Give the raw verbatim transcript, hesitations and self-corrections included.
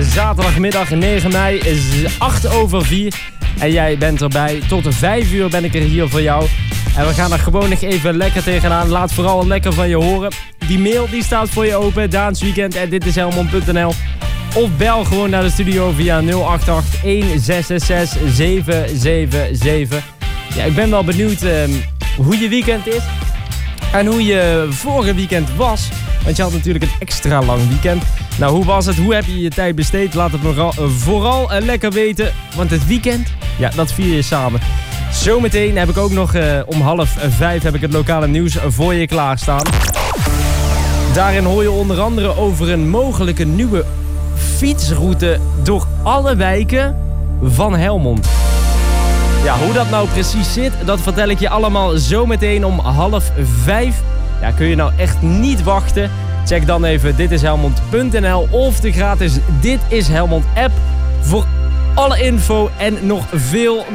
zaterdagmiddag negen mei, is acht over vier. En jij bent erbij. Tot de vijf uur ben ik er hier voor jou. En we gaan er gewoon nog even lekker tegenaan. Laat vooral lekker van je horen. Die mail die staat voor je open. Daansweekend at dit is helmond punt n l. Of bel gewoon naar de studio via nul acht acht, een zes zes zes, zeven zeven zeven. Ja, ik ben wel benieuwd uh, hoe je weekend is. En hoe je vorige weekend was. Want je had natuurlijk een extra lang weekend. Nou, hoe was het? Hoe heb je je tijd besteed? Laat het me vooral, uh, vooral uh, lekker weten. Want het weekend, ja, dat vier je samen. Zometeen heb ik ook nog uh, om half vijf heb ik het lokale nieuws voor je klaarstaan. Daarin hoor je onder andere over een mogelijke nieuwe fietsroute door alle wijken van Helmond. Ja, hoe dat nou precies zit, dat vertel ik je allemaal zometeen om half vijf. Ja, kun je nou echt niet wachten? Check dan even dit is helmond punt n l of de gratis Dit is Helmond app voor alle info en nog veel